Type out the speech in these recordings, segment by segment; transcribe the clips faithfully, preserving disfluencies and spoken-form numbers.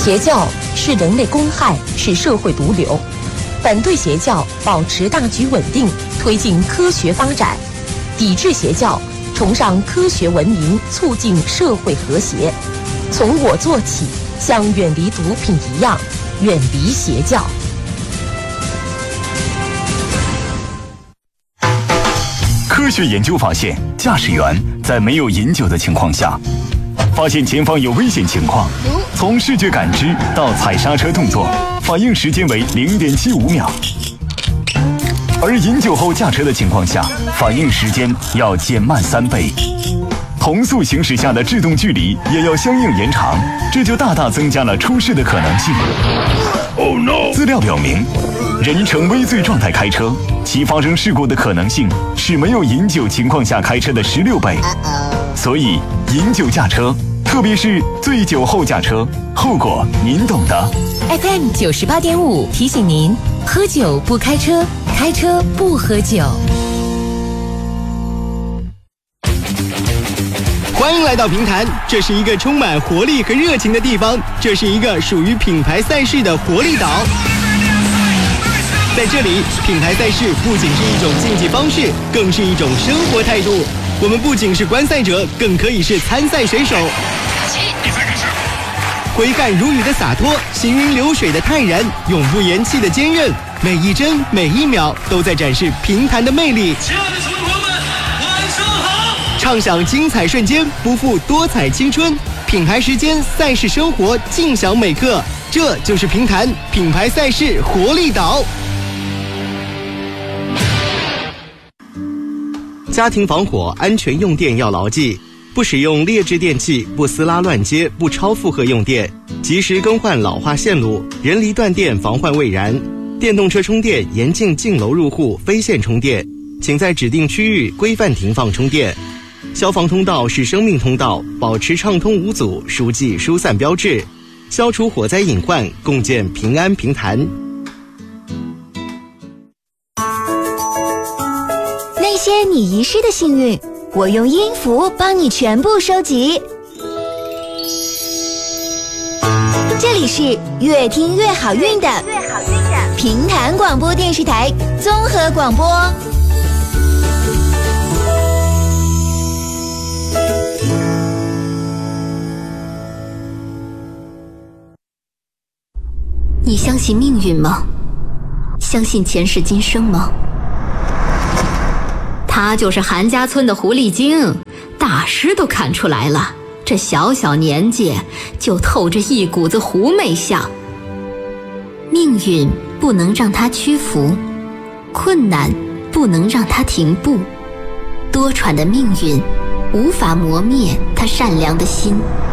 邪教是人类公害，是社会毒瘤。反对邪教，保持大局稳定，推进科学发展；抵制邪教，崇尚科学文明，促进社会和谐。从我做起，像远离毒品一样，远离邪教。 科学研究发现，驾驶员在没有饮酒的情况下，发现前方有危险情况，从视觉感知到踩刹车动作，反应时间为 零点七五秒。而饮酒后驾车的情况下，反应时间要减慢三倍。同速行驶下的制动距离也要相应延长，这就大大增加了出事的可能性。Oh no！ 资料表明，人呈微醉状态开车，其发生事故的可能性是没有饮酒情况下开车的十六倍。所以，饮酒驾车，特别是醉酒后驾车，后果您懂的。 F M 九十八点五提醒您：喝酒不开车，开车不喝酒。 欢迎来到平潭，这是一个充满活力和热情的地方，这是一个属于品牌赛事的活力岛。在这里，品牌赛事不仅是一种竞技方式，更是一种生活态度。我们不仅是观赛者，更可以是参赛选手。挥汗如雨的洒脱，行云流水的泰然，永不言弃的坚韧，每一帧每一秒都在展示平潭的魅力。 亲爱的球迷朋友们，晚上好！ 畅享精彩瞬间，不负多彩青春。品牌时间，赛事生活，尽享每刻。这就是平潭品牌赛事活力岛。家庭防火安全用电要牢记，不使用劣质电器，不撕拉乱接，不超负荷用电，及时更换老化线路，人离断电防患未然。电动车充电严禁进楼入户非线充电，请在指定区域规范停放充电。消防通道是生命通道，保持畅通无阻，疏记疏散标志，消除火灾隐患，共建平安平潭。 那些你遗失的幸运，我用音符帮你全部收集。这里是越听越好运的平潭广播电视台综合广播。 你相信命运吗？相信前世今生吗？他就是韩家村的狐狸精，大师都看出来了，这小小年纪就透着一股子狐媚相。命运不能让他屈服，困难不能让他停步，多舛的命运无法磨灭他善良的心。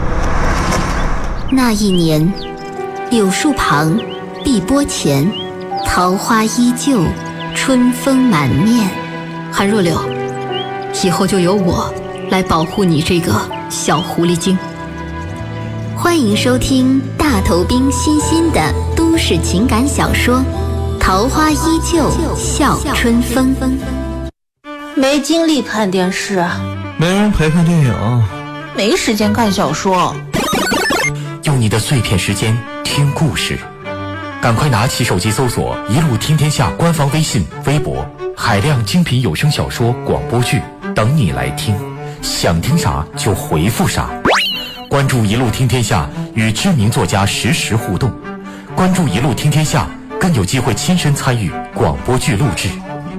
那一年，柳树旁，碧波前，桃花依旧，春风满面。韩若柳，以后就由我来保护你这个小狐狸精。 欢迎收听大头兵新新的都市情感小说《桃花依旧笑春风》。 没精力看电视， 没人陪看电影， 没时间看小说。 用你的碎片时间听故事，赶快拿起手机搜索一路听天下官方微信微博，海量精品有声小说广播剧等你来听，想听啥就回复啥。关注一路听天下，与知名作家实时互动，关注一路听天下，更有机会亲身参与广播剧录制。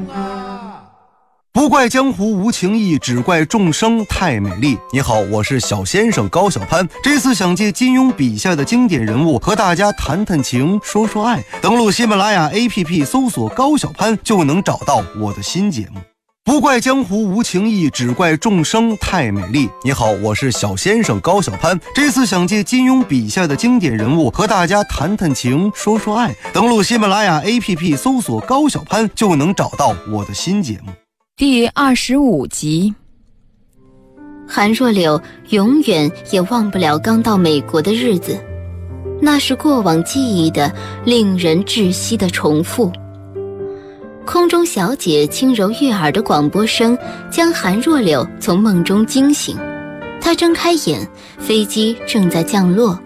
不怪江湖无情义，只怪众生太美丽。你好，我是小先生高小攀，这次想借金庸笔下的经典人物和大家谈谈情，说说爱。登录喜马拉雅 A P P 搜索高小攀，就能找到我的新节目。不怪江湖无情义，只怪众生太美丽。你好，我是小先生高小攀，这次想借金庸笔下的经典人物和大家谈谈情，说说爱。登录喜马拉雅 A P P 搜索高小攀，就能找到我的新节目。 第二十五集。 韩若柳永远也忘不了刚到美国的日子，那是过往记忆的令人窒息的重复。空中小姐轻柔悦耳的广播声将韩若柳从梦中惊醒，她睁开眼，飞机正在降落，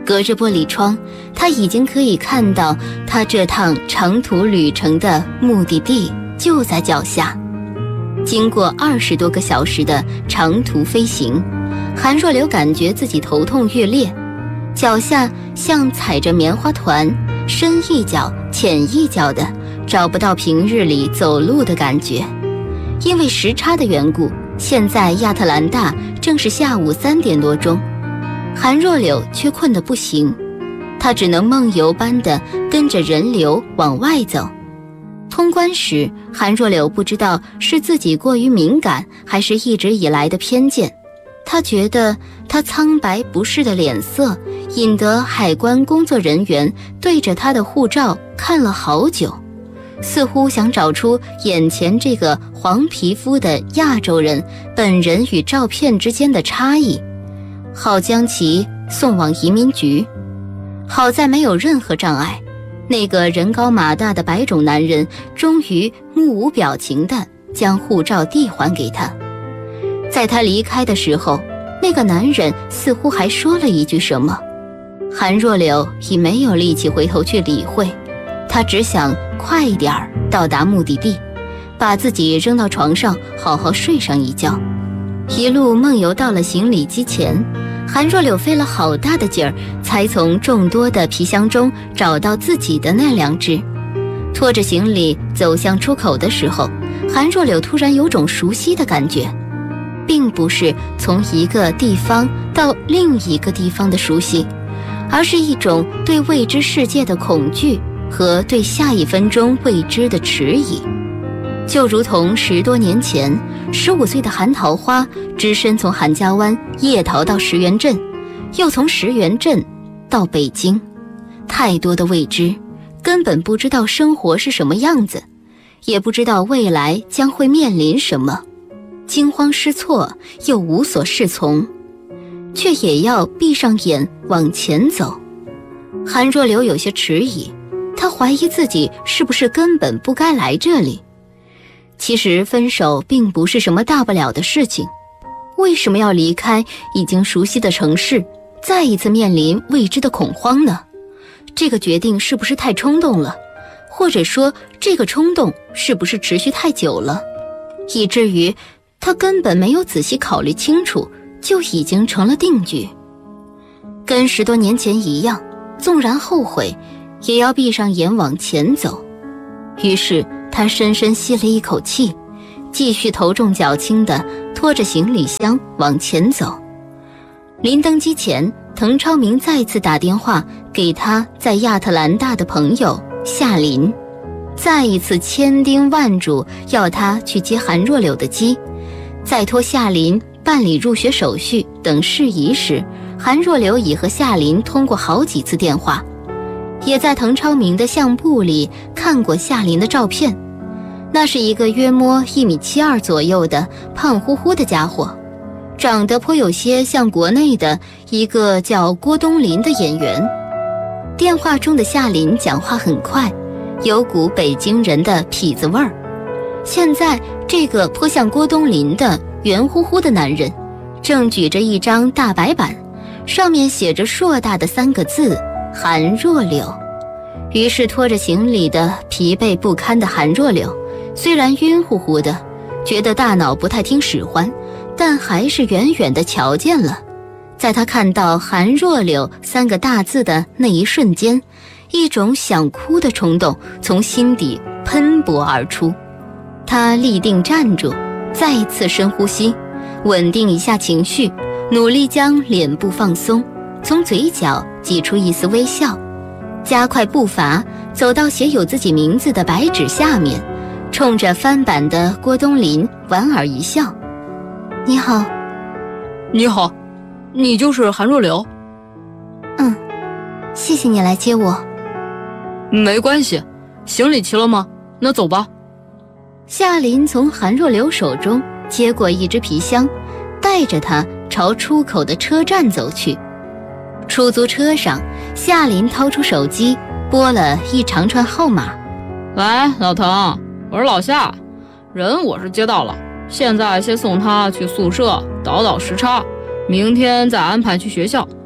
隔着玻璃窗，他已经可以看到他这趟长途旅程的目的地就在脚下。经过二十多个小时的长途飞行，韩若柳感觉自己头痛欲裂，脚下像踩着棉花团，深一脚浅一脚的，找不到平日里走路的感觉。因为时差的缘故，现在亚特兰大正是下午三点多钟，韩若柳却困得不行，他只能梦游般的跟着人流往外走。通关时，韩若柳不知道是自己过于敏感，还是一直以来的偏见。他觉得他苍白不适的脸色引得海关工作人员对着他的护照看了好久，似乎想找出眼前这个黄皮肤的亚洲人本人与照片之间的差异，好将其送往移民局。好在没有任何障碍，那个人高马大的白种男人终于目无表情地将护照递还给他。在他离开的时候，那个男人似乎还说了一句什么，韩若柳已没有力气回头去理会，他只想快一点到达目的地，把自己扔到床上好好睡上一觉。一路梦游到了行李机前，韩若柳费了好大的劲儿，才从众多的皮箱中找到自己的那两只。拖着行李走向出口的时候，韩若柳突然有种熟悉的感觉，并不是从一个地方到另一个地方的熟悉，而是一种对未知世界的恐惧和对下一分钟未知的迟疑。就如同十多年前，十五岁的韩桃花只身从韩家湾夜逃到石原镇，又从石原镇到北京，太多的未知，根本不知道生活是什么样子，也不知道未来将会面临什么，惊慌失措又无所适从，却也要闭上眼往前走。韩若柳有些迟疑，他怀疑自己是不是根本不该来这里。其实分手并不是什么大不了的事情，为什么要离开已经熟悉的城市，再一次面临未知的恐慌呢？这个决定是不是太冲动了？或者说这个冲动是不是持续太久了，以至于他根本没有仔细考虑清楚，就已经成了定局。跟十多年前一样，纵然后悔，也要闭上眼往前走。于是他深深吸了一口气，继续头重脚轻地拖着行李箱往前走。临登机前，滕超明再次打电话给他在亚特兰大的朋友夏琳，再一次千叮万嘱要他去接韩若柳的机。在托夏琳办理入学手续等事宜时，韩若柳已和夏琳通过好几次电话，也在滕超明的相簿里看过夏琳的照片。那是一个约摸一米七二左右的胖乎乎的家伙，长得颇有些像国内的一个叫郭冬临的演员。电话中的夏琳讲话很快，有股北京人的痞子味儿。现在这个颇像郭冬临的圆乎乎的男人，正举着一张大白板，上面写着硕大的三个字：韩若柳。于是拖着行李的疲惫不堪的韩若柳，虽然晕乎乎的，觉得大脑不太听使唤，但还是远远地瞧见了。在他看到韩若柳三个大字的那一瞬间，一种想哭的冲动从心底喷薄而出。他立定站住，再一次深呼吸，稳定一下情绪，努力将脸部放松，从嘴角挤出一丝微笑，加快步伐走到写有自己名字的白纸下面，冲着翻版的郭冬临莞尔一笑：“你好。”“ 你好，你就是韩若柳？”“ 嗯，谢谢你来接我。”“ 没关系，行李齐了吗？那走吧。” 夏琳从韩若柳手中接过一只皮箱，带着他朝出口的车站走去。出租车上，夏琳掏出手机拨了一长串号码。 “喂，老滕，我是老夏，人我是接到了，现在先送他去宿舍倒倒时差，明天再安排去学校。”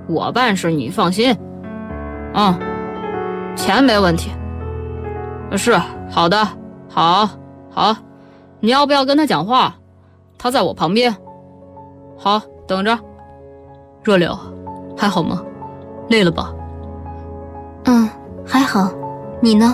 我办事你放心。嗯，钱没问题。是，好的，好，好。你要不要跟他讲话？他在我旁边。好，等着。 若柳，还好吗？累了吧？ 嗯，还好。你呢？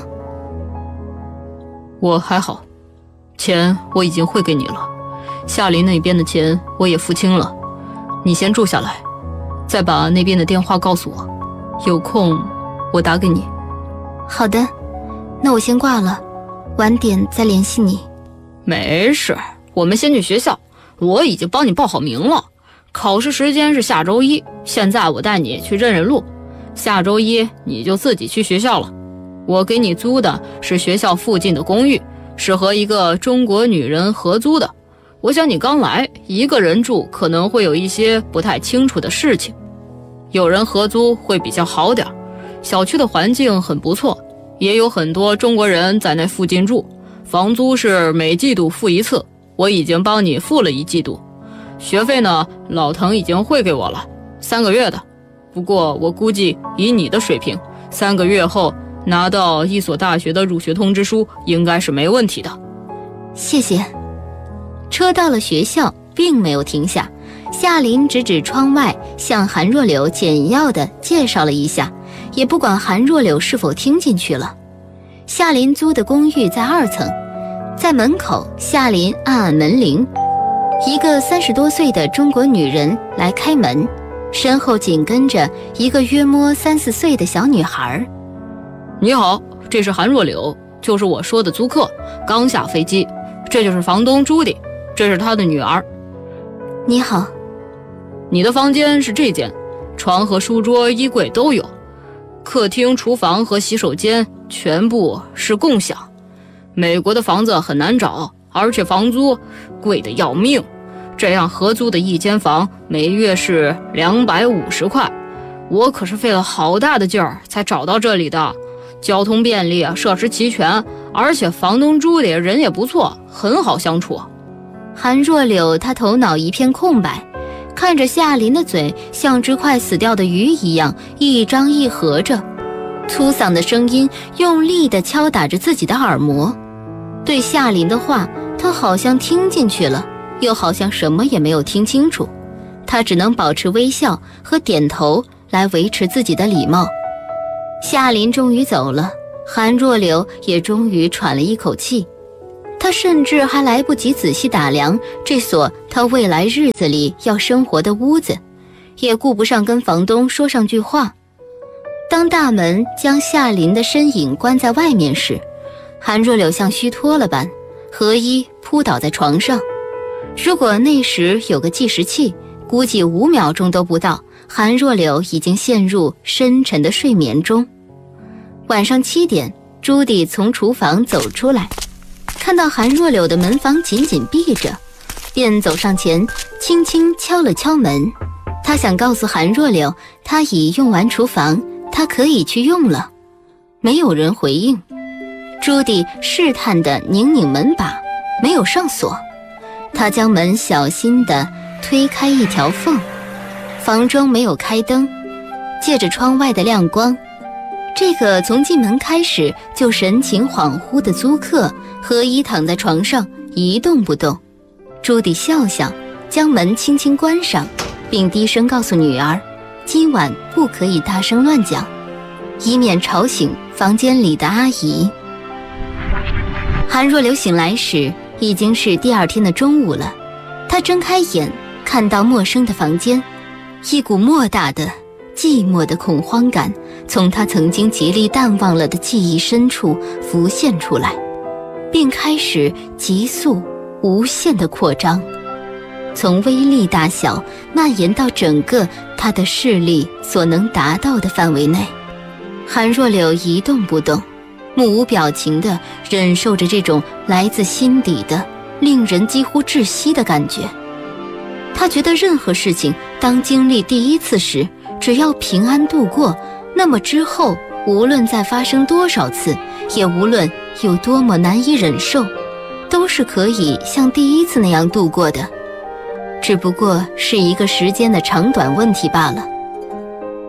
我还好，钱我已经汇给你了，夏林那边的钱我也付清了。你先住下来，再把那边的电话告诉我，有空我打给你。 好的，那我先挂了，晚点再联系你。 没事，我们先去学校，我已经帮你报好名了。考试时间是下周一，现在我带你去认认路，下周一你就自己去学校了。我给你租的是学校附近的公寓，是和一个中国女人合租的。我想你刚来，一个人住可能会有一些不太清楚的事情，有人合租会比较好点。小区的环境很不错，也有很多中国人在那附近住，房租是每季度付一次，我已经帮你付了一季度。学费呢，老滕已经汇给我了，三个月的。不过我估计以你的水平，三个月后拿到一所大学的入学通知书应该是没问题的。 谢谢。车到了学校，并没有停下。夏林指指窗外，向韩若柳简要地介绍了一下，也不管韩若柳是否听进去了。夏林租的公寓在二层，在门口，夏林按按门铃，一个三十多岁的中国女人来开门，身后紧跟着一个约摸三四岁的小女孩。 你好，这是韩若柳，就是我说的租客，刚下飞机。这就是房东朱迪，这是他的女儿。 你好。 你的房间是这间，床和书桌、衣柜都有，客厅、厨房和洗手间全部是共享。美国的房子很难找，而且房租贵得要命。这样合租的一间房每月是两百五十块，我可是费了好大的劲儿才找到这里的。交通便利，设施齐全，而且房东朱迪人也不错，很好相处。 韩若柳他头脑一片空白，看着夏林的嘴像只快死掉的鱼一样一张一合着，粗嗓的声音用力地敲打着自己的耳膜。对夏林的话，他好像听进去了，又好像什么也没有听清楚。他只能保持微笑和点头来维持自己的礼貌。夏林终于走了，韩若柳也终于喘了一口气。他甚至还来不及仔细打量这所他未来日子里要生活的屋子，也顾不上跟房东说上句话。当大门将夏林的身影关在外面时，韩若柳像虚脱了般，合衣扑倒在床上。如果那时有个计时器，估计五秒钟都不到，韩若柳已经陷入深沉的睡眠中。晚上七点，朱迪从厨房走出来，看到韩若柳的门房紧紧闭着，便走上前轻轻敲了敲门。他想告诉韩若柳他已用完厨房，他可以去用了。没有人回应。朱迪试探地拧拧门把，没有上锁。他将门小心地推开一条缝，房中没有开灯，借着窗外的亮光，这个从进门开始就神情恍惚的租客合衣躺在床上一动不动。朱迪笑笑，将门轻轻关上，并低声告诉女儿，今晚不可以大声乱讲，以免吵醒房间里的阿姨。韩若柳醒来时已经是第二天的中午了，她睁开眼，看到陌生的房间，一股莫大的寂寞的恐慌感从她曾经极力淡忘了的记忆深处浮现出来，并开始急速无限的扩张，从微粒大小蔓延到整个她的视力所能达到的范围内。韩若柳一动不动，目无表情地忍受着这种来自心底的令人几乎窒息的感觉。他觉得任何事情当经历第一次时，只要平安度过，那么之后无论再发生多少次，也无论有多么难以忍受，都是可以像第一次那样度过的，只不过是一个时间的长短问题罢了。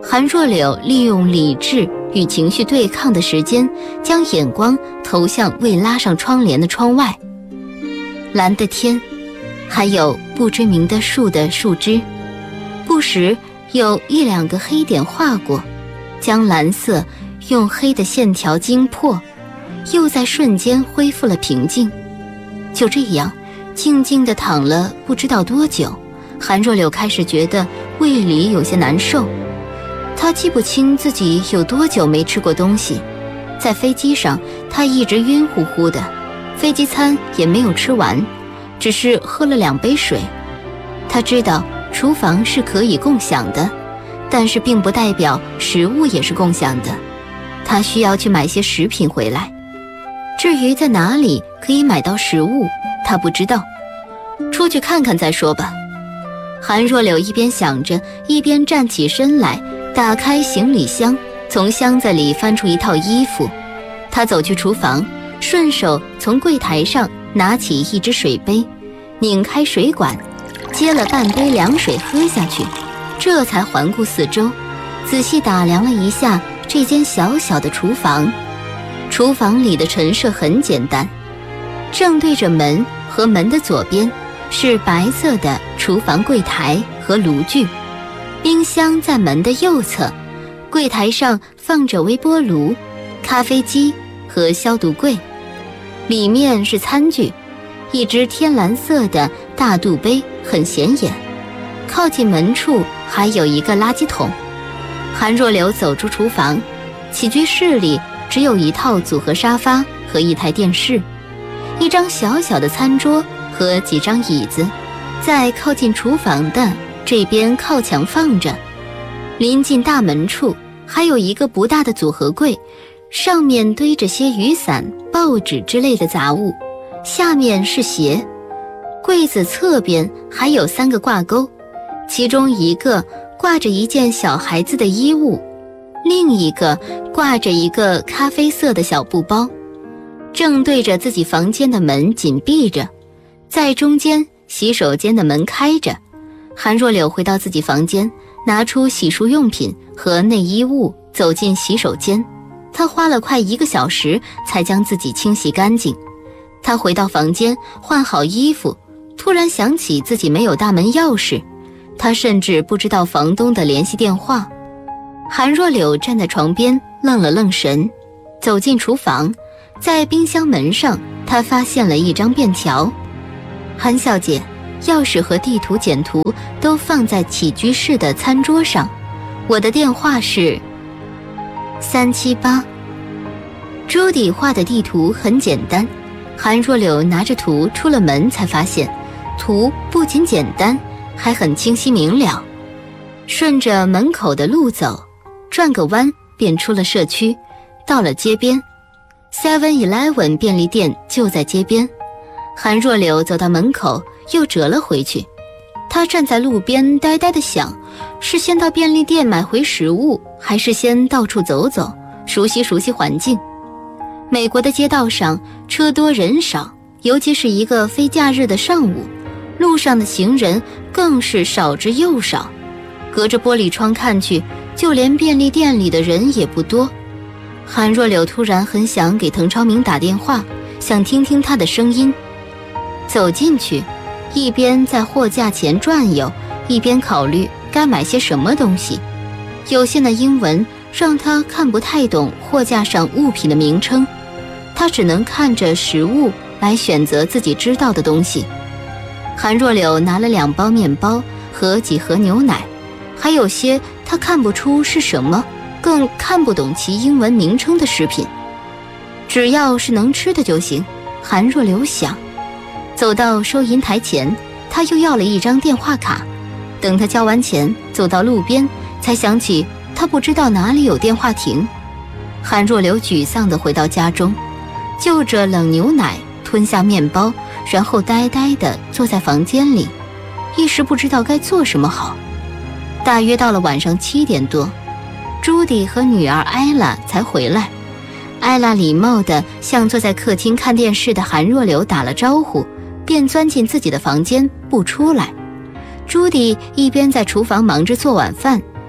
韩若柳利用理智与情绪对抗的时间，将眼光投向未拉上窗帘的窗外。蓝的天，还有不知名的树的树枝，不时有一两个黑点划过，将蓝色用黑的线条惊破，又在瞬间恢复了平静。就这样静静地躺了不知道多久，韩若柳开始觉得胃里有些难受。她记不清自己有多久没吃过东西，在飞机上她一直晕乎乎的，飞机餐也没有吃完，只是喝了两杯水。她知道厨房是可以共享的，但是并不代表食物也是共享的。她需要去买些食品回来，至于在哪里可以买到食物，她不知道，出去看看再说吧。韩若柳一边想着，一边站起身来，打开行李箱，从箱子里翻出一套衣服。她走去厨房，顺手从柜台上拿起一只水杯，拧开水管，接了半杯凉水喝下去，这才环顾四周，仔细打量了一下这间小小的厨房。厨房里的陈设很简单，正对着门和门的左边是白色的厨房柜台和炉具，冰箱在门的右侧，柜台上放着微波炉、咖啡机和消毒柜，里面是餐具，一只天蓝色的大肚杯很显眼，靠近门处还有一个垃圾桶。韩若柳走出厨房，起居室里只有一套组合沙发和一台电视，一张小小的餐桌和几张椅子，在靠近厨房的这边靠墙放着。临近大门处还有一个不大的组合柜，上面堆着些雨伞、报纸之类的杂物，下面是鞋。柜子侧边还有三个挂钩，其中一个挂着一件小孩子的衣物，另一个挂着一个咖啡色的小布包。正对着自己房间的门紧闭着，在中间洗手间的门开着。韩若柳回到自己房间，拿出洗漱用品和内衣物，走进洗手间。她花了快一个小时才将自己清洗干净。她回到房间换好衣服，突然想起自己没有大门钥匙，她甚至不知道房东的联系电话。韩若柳站在床边愣了愣神，走进厨房，在冰箱门上她发现了一张便条。韩小姐，钥匙和地图简图都放在起居室的餐桌上，我的电话是三七八。朱迪画的地图很简单，韩若柳拿着图出了门，才发现图不仅简单，还很清晰明了。顺着门口的路走，转个弯便出了社区，到了街边 seven eleven 便利店就在街边。韩若柳走到门口又折了回去，她站在路边呆呆地想，是先到便利店买回食物，还是先到处走走，熟悉熟悉环境。美国的街道上车多人少，尤其是一个非假日的上午，路上的行人更是少之又少。隔着玻璃窗看去，就连便利店里的人也不多。韩若柳突然很想给滕超明打电话，想听听他的声音。走进去，一边在货架前转悠，一边考虑该买些什么东西。有限的英文让他看不太懂货架上物品的名称，他只能看着食物来选择自己知道的东西。韩若柳拿了两包面包和几盒牛奶，还有些他看不出是什么，更看不懂其英文名称的食品。只要是能吃的就行，韩若柳想。走到收银台前，他又要了一张电话卡。等他交完钱，走到路边，才想起他不知道哪里有电话亭。韩若柳沮丧地回到家中，就着冷牛奶，吞下面包，然后呆呆地坐在房间里，一时不知道该做什么好。大约到了晚上七点多，朱迪和女儿艾拉才回来。艾拉礼貌地向坐在客厅看电视的韩若柳打了招呼，便钻进自己的房间不出来。朱迪一边在厨房忙着做晚饭，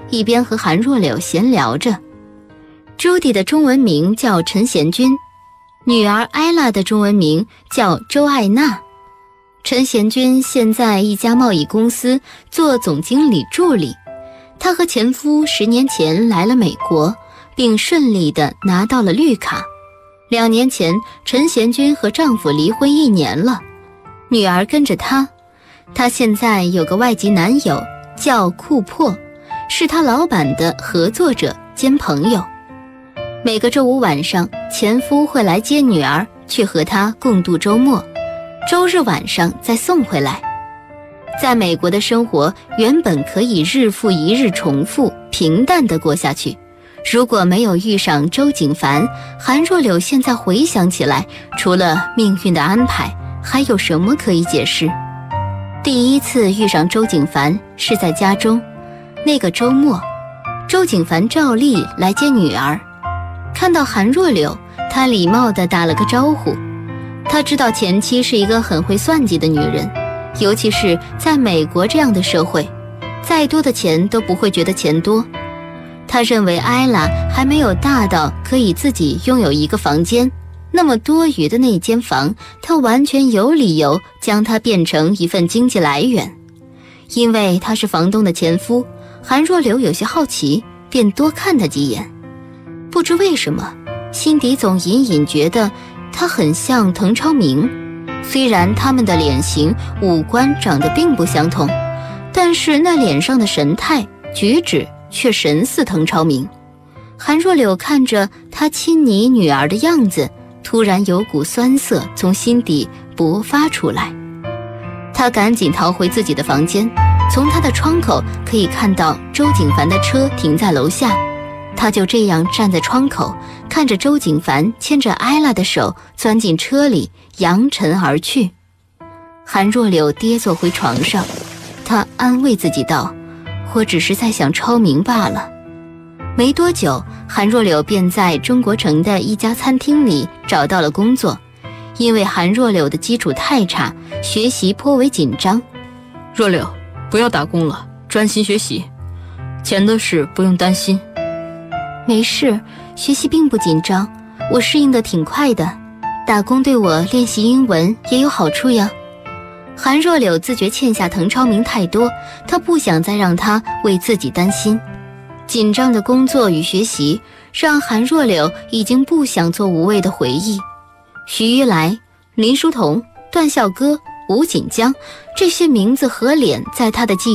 一边和韩若柳闲聊着。朱迪的中文名叫陈贤君，女儿艾拉的中文名叫周艾娜。陈贤君现在一家贸易公司做总经理助理，她和前夫十年前来了美国，并顺利地拿到了绿卡。两年前，陈贤君和丈夫离婚一年了，女儿跟着她。她现在有个外籍男友叫库珀，是她老板的合作者兼朋友。每个周五晚上，前夫会来接女儿去和她共度周末，周日晚上再送回来。在美国的生活原本可以日复一日重复平淡地过下去，如果没有遇上周景凡，韩若柳现在回想起来，除了命运的安排，还有什么可以解释？第一次遇上周景凡是在家中，那个周末，周景凡照例来接女儿，看到韩若柳，他礼貌地打了个招呼。他知道前妻是一个很会算计的女人，尤其是在美国这样的社会，再多的钱都不会觉得钱多。他认为艾拉还没有大到可以自己拥有一个房间，那么多余的那间房，他完全有理由将它变成一份经济来源。因为他是房东的前夫，韩若柳有些好奇，便多看他几眼。不知为什么，心底总隐隐觉得他很像滕超明。虽然他们的脸型、五官长得并不相同，但是那脸上的神态、举止却神似滕超明。韩若柳看着他亲昵女儿的样子，突然有股酸涩从心底勃发出来。他赶紧逃回自己的房间，从他的窗口可以看到周景凡的车停在楼下。他就这样站在窗口，看着周景凡牵着艾拉的手钻进车里，扬尘而去。韩若柳跌坐回床上，他安慰自己道：我只是在想超明罢了。没多久，韩若柳便在中国城的一家餐厅里找到了工作。因为韩若柳的基础太差，学习颇为紧张。 若柳，不要打工了，专心学习，钱的事不用担心。 没事，学习并不紧张，我适应得挺快的。打工对我练习英文也有好处呀。韩若柳自觉欠下滕超明太多，她不想再让他为自己担心。紧张的工作与学习让韩若柳已经不想做无谓的回忆。徐玉来、林书彤、段孝歌、吴锦江，这些名字和脸在他的记忆